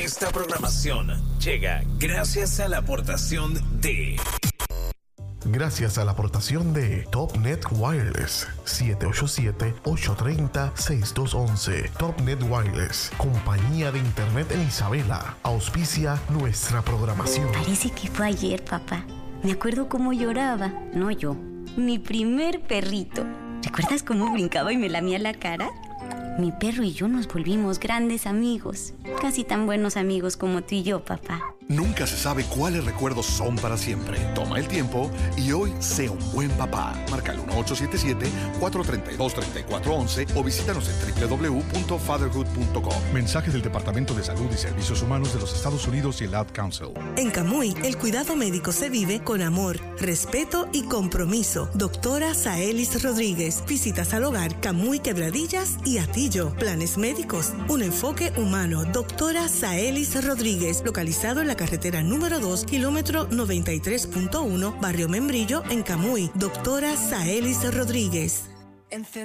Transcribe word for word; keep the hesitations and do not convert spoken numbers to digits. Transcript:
Esta programación llega gracias a la aportación de... Gracias a la aportación de TopNet Wireless, siete ocho siete, ocho tres cero, seis dos uno uno. TopNet Wireless, compañía de internet en Isabela, auspicia nuestra programación. Parece que fue ayer, papá. Me acuerdo cómo lloraba, no yo, mi primer perrito. ¿Recuerdas cómo brincaba y me lamía la cara? Mi perro y yo nos volvimos grandes amigos, casi tan buenos amigos como tú y yo, papá. Nunca se sabe cuáles recuerdos son para siempre. Toma el tiempo y hoy sea un buen papá. Marca el uno ocho siete siete, cuatro tres dos, tres cuatro uno uno o visítanos en doble u doble u doble u punto fatherhood punto com. Mensaje del Departamento de Salud y Servicios Humanos de los Estados Unidos y el Ad Council. En Camuy, el cuidado médico se vive con amor, respeto y compromiso. Doctora Saelis Rodríguez. Visitas al hogar Camuy Quebradillas y Atillo. Planes médicos. Un enfoque humano. Doctora Saelis Rodríguez. Localizado en la carretera número dos, kilómetro noventa y tres punto uno, Barrio Membrillo, en Camuy. Doctora Saelis Rodríguez.